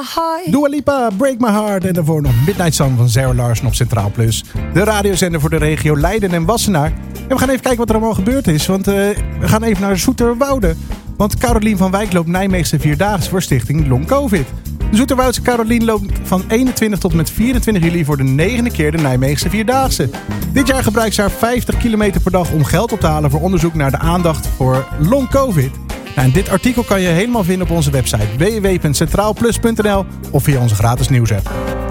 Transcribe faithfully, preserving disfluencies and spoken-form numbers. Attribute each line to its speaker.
Speaker 1: Dua Lipa, Break My Heart. En daarvoor nog Midnight Sun van Zara Larsson op Centraal Plus. De radiozender voor de regio Leiden en Wassenaar. En we gaan even kijken wat er allemaal gebeurd is. Want uh, we gaan even naar Zoeterwoude. Want Carolien van Wijk loopt Nijmeegse Vierdaagse voor stichting Long Covid. De Zoeterwoudse Carolien loopt van eenentwintig tot en met vierentwintig juli voor de negende keer de Nijmeegse Vierdaagse. Dit jaar gebruikt ze haar vijftig kilometer per dag om geld op te halen voor onderzoek naar de aandacht voor Long Covid. Nou, en dit artikel kan je helemaal vinden op onze website w w w punt centraalplus punt n l of via onze gratis nieuwsapp.